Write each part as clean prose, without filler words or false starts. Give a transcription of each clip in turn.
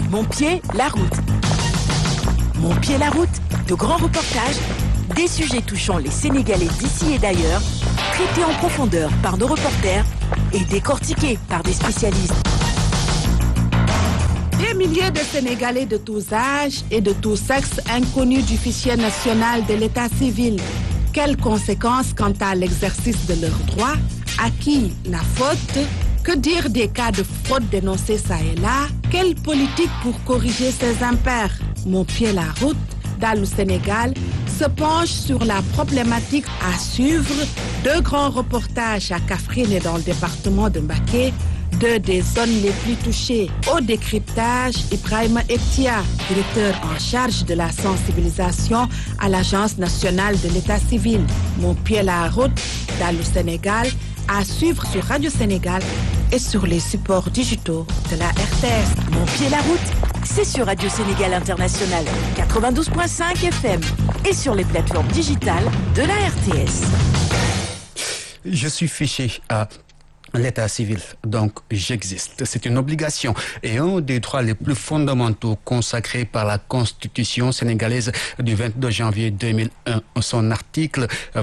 Mon pied, la route. Mon pied, la route, de grands reportages, des sujets touchant les Sénégalais d'ici et d'ailleurs, traités en profondeur par nos reporters et décortiqués par des spécialistes. Des milliers de Sénégalais de tous âges et de tous sexes inconnus du fichier national de l'état civil. Quelles conséquences quant à l'exercice de leurs droits? À qui la faute? Que dire des cas de fraude dénoncés ça et là? Quelle politique pour corriger ces impairs? Mon pied, la route, dans le Sénégal, se penche sur la problématique à suivre. Deux grands reportages à Kaffrine et dans le département de Mbacké, deux des zones les plus touchées. Au décryptage, Ibrahima Etia, directeur en charge de la sensibilisation à l'Agence nationale de l'état civil. Mon pied, la route, dans le Sénégal, à suivre sur Radio Sénégal et sur les supports digitaux de la RTS. Mon pied, la route, c'est sur Radio Sénégal International 92.5 FM et sur les plateformes digitales de la RTS. Je suis fiché à l'état civil, donc j'existe. C'est une obligation et un des droits les plus fondamentaux consacrés par la Constitution sénégalaise du 22 janvier 2001. Son article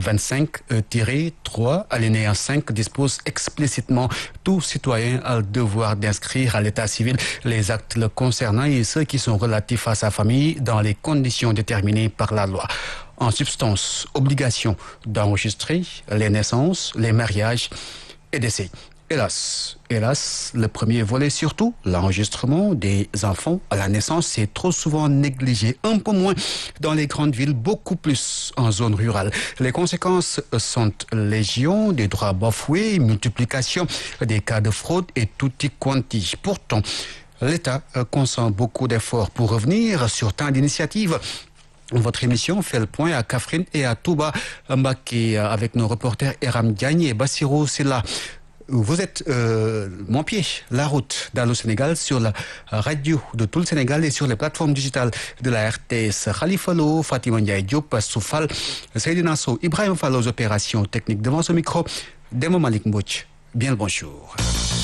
25-3, alinéa 5, dispose explicitement tout citoyen a le devoir d'inscrire à l'état civil les actes le concernant et ceux qui sont relatifs à sa famille dans les conditions déterminées par la loi. En substance, obligation d'enregistrer les naissances, les mariages et décès. Hélas, le premier volet surtout, l'enregistrement des enfants à la naissance, c'est trop souvent négligé, un peu moins dans les grandes villes, beaucoup plus en zone rurale. Les conséquences sont légion, des droits bafoués, multiplication des cas de fraude et tutti quanti. Pourtant, l'État consent beaucoup d'efforts pour revenir sur tant d'initiatives. Votre émission fait le point à Kaffrine et à Touba Mbacké avec nos reporters Eram Diagne et Bassirou Silla. Vous êtes mon pied, la route dans le Sénégal, sur la radio de tout le Sénégal et sur les plateformes digitales de la RTS. Khalifa Lo, Fatima Ndiaye Diop, Soufal, Seydina Sow, Ibrahim Fall aux opérations techniques. Devant ce micro, Demo Malik Mbouch. Bien le bonjour.